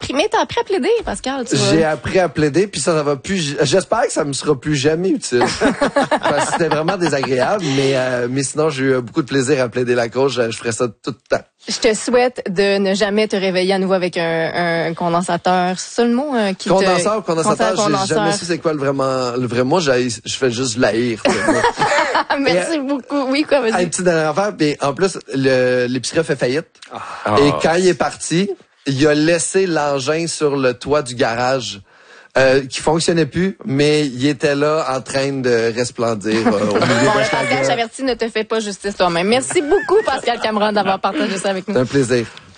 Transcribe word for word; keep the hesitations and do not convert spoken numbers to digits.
appris, mais t'as appris à plaider, Pascal. Tu J'ai appris à plaider, puis ça, ça va plus. J'espère que ça me sera plus jamais utile. Parce que c'était vraiment désagréable, mais euh, mais sinon j'ai eu beaucoup de plaisir à plaider la cause. Je, je ferais ça tout le temps. Je te souhaite de ne jamais te réveiller à nouveau avec un, un condensateur. C'est ça le mot euh, qui condensateur, te... condensateur, condensateur, j'ai jamais su c'est quoi le vraiment le vrai mot. Je fais juste l'haïr. Merci et, beaucoup. Oui, quoi, vas-y. Une petite dernière affaire, puis en plus, le, l'épicerie a fait faillite. Oh. Et quand il est parti, il a laissé l'engin sur le toit du garage. Euh, qui fonctionnait plus, mais il était là en train de resplendir euh, au milieu bon, de Pascal, j'avertis, ne te fais pas justice toi-même. Merci beaucoup, Pascal Cameron, d'avoir partagé ça avec nous. C'est un plaisir.